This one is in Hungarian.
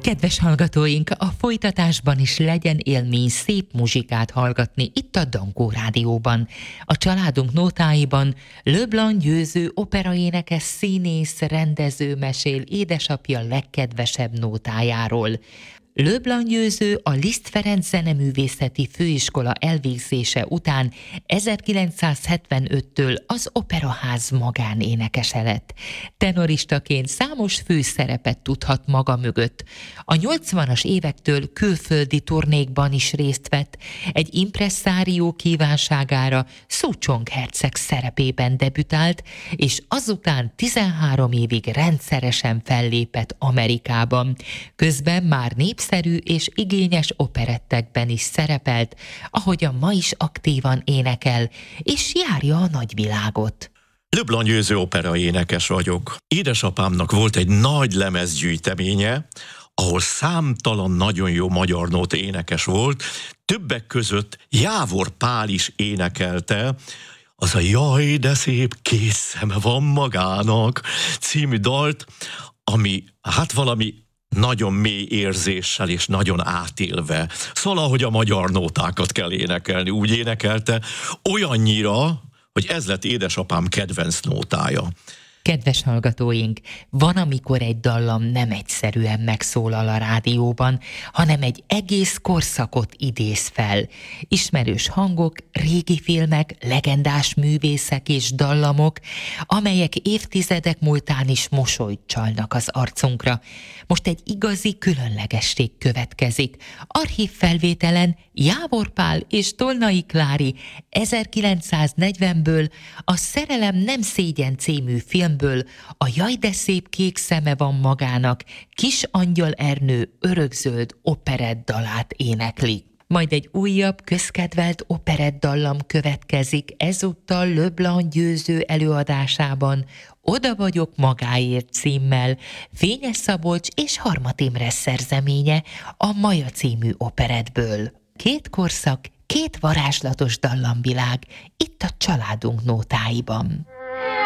Kedves hallgatóink, a folytatásban is legyen élmény szép muzsikát hallgatni itt a Dankó Rádióban. A családunk nótáiban Leblanc Győző operaénekes színész, rendező mesél édesapja legkedvesebb nótájáról. Leblanc Győző a Liszt Ferenc Zeneművészeti Főiskola elvégzése után 1975-től az Operaház magánénekese lett. Tenoristaként számos főszerepet tudhat maga mögött. A 80-as évektől külföldi turnékban is részt vett. Egy impresszárió kívánságára Souchong herceg szerepében debütált, és azután 13 évig rendszeresen fellépett Amerikában. Közben már népszerű és igényes operettekben is szerepelt, ahogyan ma is aktívan énekel, és járja a nagyvilágot. Leblanc Győző operaénekes vagyok. Édesapámnak volt egy nagy lemezgyűjteménye, ahol számtalan nagyon jó magyar nóta énekes volt, többek között Jávor Pál is énekelte, az a Jaj, de szép kész szeme van magának című dalt, ami hát valami nagyon mély érzéssel és nagyon átélve. Szóval, ahogy a magyar nótákat kell énekelni, úgy énekelte, olyannyira, hogy ez lett édesapám kedvenc nótája. Kedves hallgatóink, van, amikor egy dallam nem egyszerűen megszólal a rádióban, hanem egy egész korszakot idéz fel. Ismerős hangok, régi filmek, legendás művészek és dallamok, amelyek évtizedek múltán is mosolyt csalnak az arcunkra. Most egy igazi különlegesség következik. Archív felvételen Jávor Pál és Tolnai Klári 1940-ből a Szerelem nem szégyen című filmből a Jaj, de szép kék szeme van magának Kis Angyal Ernő örökzöld operettdalát énekli. Majd egy újabb, közkedvelt operettdallam következik ezúttal Leblanc Győző előadásában, Oda vagyok magáért címmel, Fényes Szabolcs és Harmat Imre szerzeménye a Maja című operettből. Két korszak, két varázslatos dallamvilág itt a családunk nótáiban.